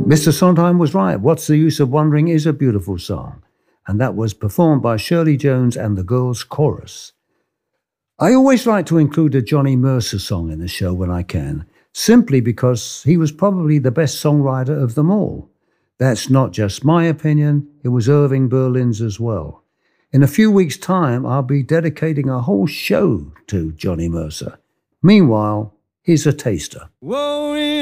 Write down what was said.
Mr. Sondheim was right. What's the Use of Wondering is a beautiful song. And that was performed by Shirley Jones and the Girls Chorus. I always like to include a Johnny Mercer song in the show when I can, simply because he was probably the best songwriter of them all. That's not just my opinion, it was Irving Berlin's as well. In a few weeks' time, I'll be dedicating a whole show to Johnny Mercer. Meanwhile, here's a taster. Whoa.